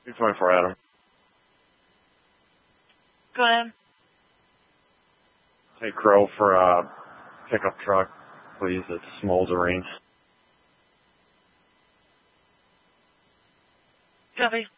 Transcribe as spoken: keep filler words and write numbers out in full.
two twenty-four Adam. Go ahead. Hey, Crow, for a pickup truck, please. It's smoldering. Copy.